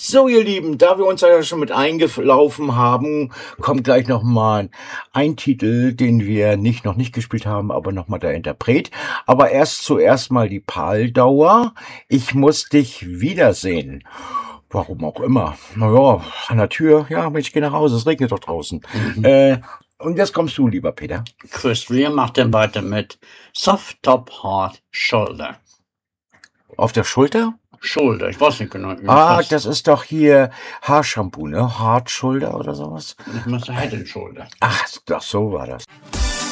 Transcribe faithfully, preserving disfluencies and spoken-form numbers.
So, ihr Lieben, da wir uns ja schon mit eingelaufen haben, kommt gleich nochmal ein Titel, den wir nicht noch nicht gespielt haben, aber nochmal der Interpret. Aber erst zuerst mal die Paldauer. Ich muss dich wiedersehen. Warum auch immer. Naja, an der Tür. Ja, Mensch, geh nach Hause, es regnet doch draußen. Mhm. Äh, und jetzt kommst du, lieber Peter. Chris Rea macht dann weiter mit Soft Top Hard Shoulder. Auf der Schulter? Shoulder, ich weiß nicht genau. Ah, das ist doch hier Haarshampoo, ne? Hard Shoulder oder sowas? Ich muss Head and Shoulder. Ach, doch, so war das.